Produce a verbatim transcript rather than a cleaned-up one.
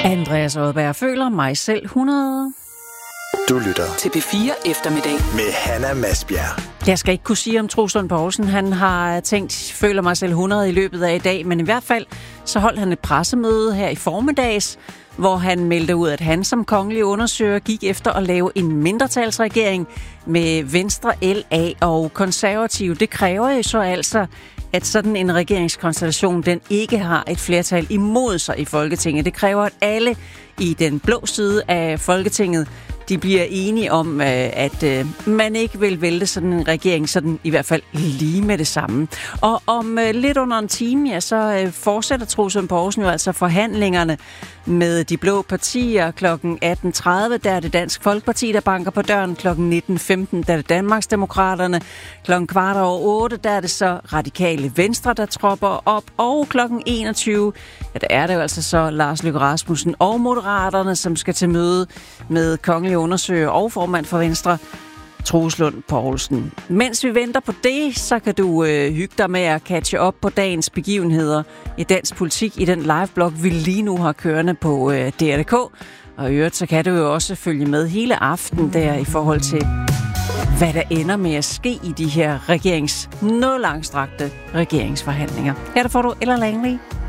Andreas Odberg føler mig selv hundrede. Du lytter til P fire Eftermiddag med Hanna Masbjerg. Jeg skal ikke kunne sige, om Troels Lund Poulsen han har tænkt, føler mig selv hundrede i løbet af i dag, men i hvert fald så holdt han et pressemøde her i formiddags, hvor han meldte ud, at han som kongelig undersøger gik efter at lave en mindretalsregering med Venstre, L A og Konservative. Det kræver jo så altså, at sådan en regeringskonstellation, den ikke har et flertal imod sig i Folketinget. Det kræver, at alle i den blå side af Folketinget, de bliver enige om, at man ikke vil vælte sådan en regering, sådan i hvert fald lige med det samme. Og om lidt under en time, ja, så fortsætter Troels Lund Poulsen jo altså forhandlingerne med de blå partier. Klokken atten tredive, der er det Dansk Folkeparti, der banker på døren. Klokken nitten femten, der er det Danmarksdemokraterne. Klokken kvart over otte, der er det så Radikale Venstre, der tropper op. Og klokken enogtyve, ja, der er det jo altså så Lars Løkke Rasmussen og Moderaterne, som skal til møde med kongelig undersøger og formand for Venstre, Troels Lund Poulsen. Mens vi venter på det, så kan du øh, hygge dig med at catche op på dagens begivenheder i dansk politik i den liveblog, vi lige nu har kørende på øh, D R punktum D K. Og i øvrigt, så kan du jo også følge med hele aften der i forhold til, hvad der ender med at ske i de her regerings, noget langstrakte regeringsforhandlinger. Her der får du Ella Langley.